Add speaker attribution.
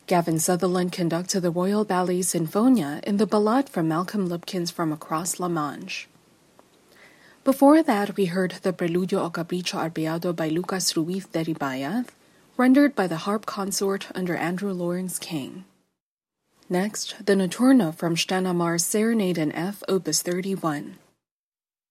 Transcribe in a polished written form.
Speaker 1: Gavin Sutherland conducted the Royal Ballet Sinfonia in the ballade from Malcolm Lupkin's From Across La Manche. Before that, we heard the Preludio o Capriccio Arpeado by Lucas Ruiz de Ribayat, rendered by the harp consort under Andrew Lawrence King. Next, the Notturno from Steinamar's Serenade in F, Opus 31.